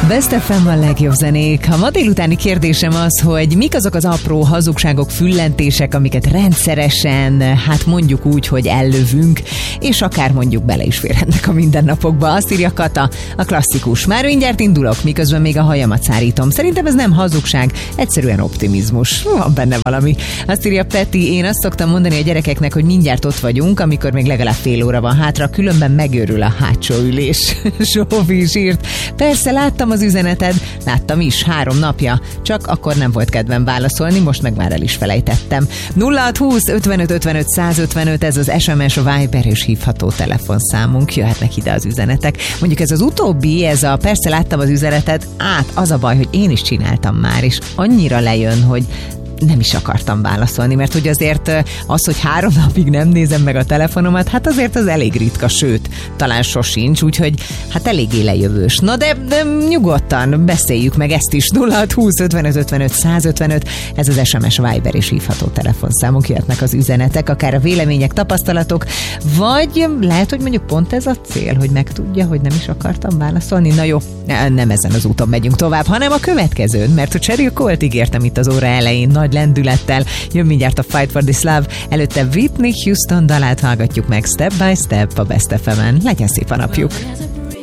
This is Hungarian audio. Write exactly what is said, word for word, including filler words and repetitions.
Best ef em a legjobb zenék. A ma délutáni kérdésem az, hogy mik azok az apró hazugságok, füllentések, amiket rendszeresen, hát mondjuk úgy, hogy ellövünk, és akár mondjuk bele is férhetnek a mindennapokba. Azt írja Kata, a klasszikus. Már mindjárt indulok, miközben még a hajamat szárítom. Szerintem ez nem hazugság, egyszerűen optimizmus. Van benne valami. Azt írja Peti, én azt szoktam mondani a gyerekeknek, hogy mindjárt ott vagyunk, amikor még legalább fél óra van hátra, különben megőrül a hátsó ülés. Zsófi is írt. Persze, láttam az üzeneted, láttam is, három napja, csak akkor nem volt kedvem válaszolni, most meg már el is felejtettem. nulla hat húsz ötvenöt ötvenöt százötvenöt, ez az es em es, a Viber és hívható telefonszámunk, jöhetnek ide az üzenetek. Mondjuk ez az utóbbi, ez a persze láttam az üzeneted, át az a baj, hogy én is csináltam már, és annyira lejön, hogy nem is akartam válaszolni, mert hogy azért az, hogy három napig nem nézem meg a telefonomat, hát azért az elég ritka, sőt, talán sosincs, úgyhogy hát eléggé lejövős. Na de, de nyugodtan beszéljük meg ezt is. nulla hat húsz ötvenöt ötvenöt százötvenöt, ez az es em es, Viber és hívható telefonszámunk, jöhetnek az üzenetek, akár a vélemények, tapasztalatok, vagy lehet, hogy mondjuk pont ez a cél, hogy megtudja, hogy nem is akartam válaszolni. Na jó, nem ezen az úton megyünk tovább, hanem a következőn, mert hogy Sheryl Colt ígértem itt az óra elején, nagy lendülettel. Jön mindjárt a Fight for this Love, előtte Whitney Houston dalát hallgatjuk meg Step by Step a Best ef emen. Legyen szép a napjuk!